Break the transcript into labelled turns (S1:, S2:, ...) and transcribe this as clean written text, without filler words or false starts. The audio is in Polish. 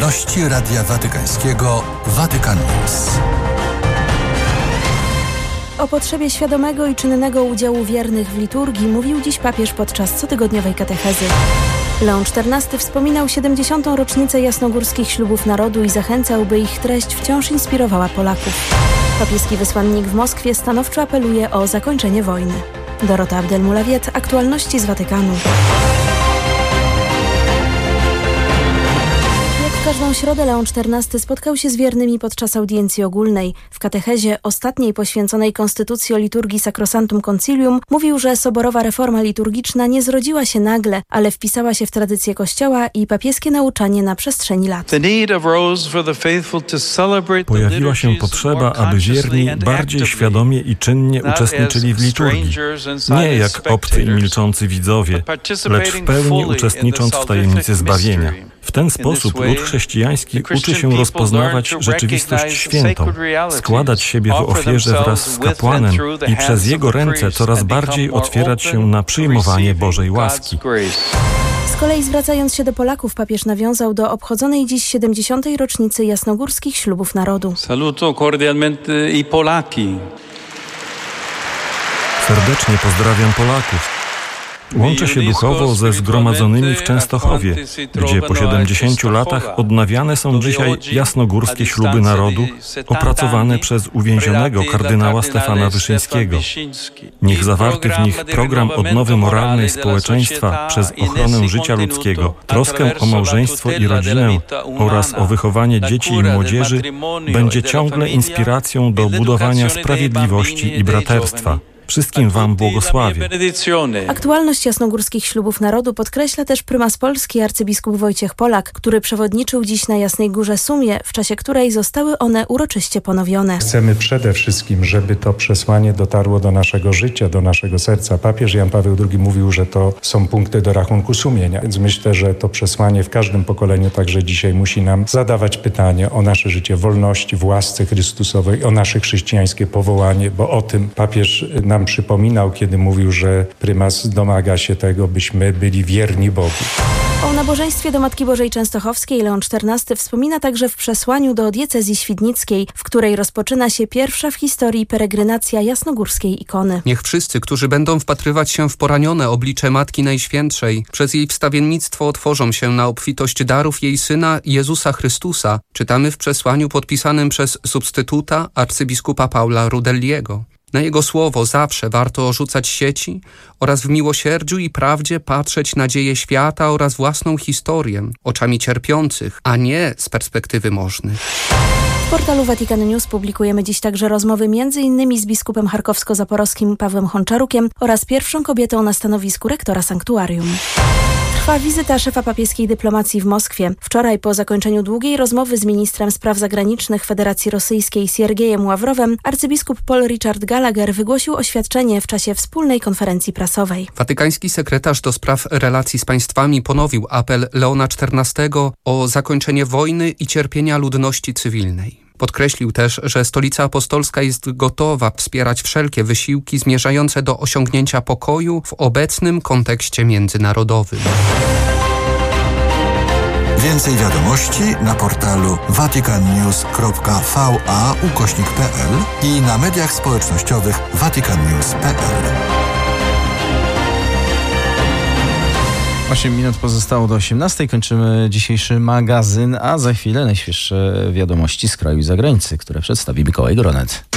S1: Aktualności Radia Watykańskiego Vatican News.
S2: O potrzebie świadomego i czynnego udziału wiernych w liturgii mówił dziś papież podczas cotygodniowej katechezy. Leon XIV wspominał 70. rocznicę jasnogórskich ślubów narodu i zachęcał, by ich treść wciąż inspirowała Polaków. Papieski wysłannik w Moskwie stanowczo apeluje o zakończenie wojny. Dorota Abdelmulawiet, aktualności z Watykanu. Każdą środę Leon XIV spotkał się z wiernymi podczas audiencji ogólnej. W katechezie ostatniej poświęconej konstytucji o liturgii Sacrosanctum Concilium mówił, że soborowa reforma liturgiczna nie zrodziła się nagle, ale wpisała się w tradycję Kościoła i papieskie nauczanie na przestrzeni lat.
S3: Pojawiła się potrzeba, aby wierni bardziej świadomie i czynnie uczestniczyli w liturgii. Nie jak obcy i milczący widzowie, lecz w pełni uczestnicząc w tajemnicy zbawienia. W ten sposób lud chrześcijański uczy się rozpoznawać rzeczywistość świętą, składać siebie w ofierze wraz z kapłanem i przez jego ręce coraz bardziej otwierać się na przyjmowanie Bożej łaski.
S2: Z kolei zwracając się do Polaków, papież nawiązał do obchodzonej dziś 70. rocznicy jasnogórskich ślubów narodu.
S4: Saluto cordialmente i Polaki.
S3: Serdecznie pozdrawiam Polaków. Łączę się duchowo ze zgromadzonymi w Częstochowie, gdzie po 70 latach odnawiane są dzisiaj jasnogórskie śluby narodu, opracowane przez uwięzionego kardynała Stefana Wyszyńskiego. Niech zawarty w nich program odnowy moralnej społeczeństwa przez ochronę życia ludzkiego, troskę o małżeństwo i rodzinę oraz o wychowanie dzieci i młodzieży będzie ciągle inspiracją do budowania sprawiedliwości i braterstwa. Wszystkim Wam błogosławię.
S2: Aktualność jasnogórskich ślubów narodu podkreśla też prymas Polski arcybiskup Wojciech Polak, który przewodniczył dziś na Jasnej Górze Sumie, w czasie której zostały one uroczyście ponowione.
S5: Chcemy przede wszystkim, żeby to przesłanie dotarło do naszego życia, do naszego serca. Papież Jan Paweł II mówił, że to są punkty do rachunku sumienia, więc myślę, że to przesłanie w każdym pokoleniu także dzisiaj musi nam zadawać pytanie o nasze życie w wolności, w łasce Chrystusowej, o nasze chrześcijańskie powołanie, bo o tym papież nam przypominał, kiedy mówił, że prymas domaga się tego, byśmy byli wierni Bogu.
S2: O nabożeństwie do Matki Bożej Częstochowskiej Leon XIV wspomina także w przesłaniu do diecezji świdnickiej, w której rozpoczyna się pierwsza w historii peregrinacja jasnogórskiej ikony.
S6: Niech wszyscy, którzy będą wpatrywać się w poranione oblicze Matki Najświętszej, przez jej wstawiennictwo otworzą się na obfitość darów jej Syna Jezusa Chrystusa, czytamy w przesłaniu podpisanym przez substytuta arcybiskupa Paula Rudelliego. Na jego słowo zawsze warto rzucać sieci oraz w miłosierdziu i prawdzie patrzeć na dzieje świata oraz własną historię oczami cierpiących, a nie z perspektywy możnych.
S2: W portalu Vatican News publikujemy dziś także rozmowy m.in. z biskupem charkowsko-zaporowskim Pawłem Honczarukiem oraz pierwszą kobietą na stanowisku rektora sanktuarium. Trwa wizyta szefa papieskiej dyplomacji w Moskwie. Wczoraj po zakończeniu długiej rozmowy z ministrem spraw zagranicznych Federacji Rosyjskiej Siergiejem Ławrowem arcybiskup Paul Richard Gallagher wygłosił oświadczenie w czasie wspólnej konferencji prasowej.
S6: Watykański sekretarz do spraw relacji z państwami ponowił apel Leona XIV o zakończenie wojny i cierpienia ludności cywilnej. Podkreślił też, że Stolica Apostolska jest gotowa wspierać wszelkie wysiłki zmierzające do osiągnięcia pokoju w obecnym kontekście międzynarodowym.
S1: Więcej wiadomości na portalu vaticannews.va/pl i na mediach społecznościowych vaticannews.pl.
S7: 8 minut pozostało do 18. Kończymy dzisiejszy magazyn, a za chwilę najświeższe wiadomości z kraju i zagranicy, które przedstawi Mikołaj Gronet.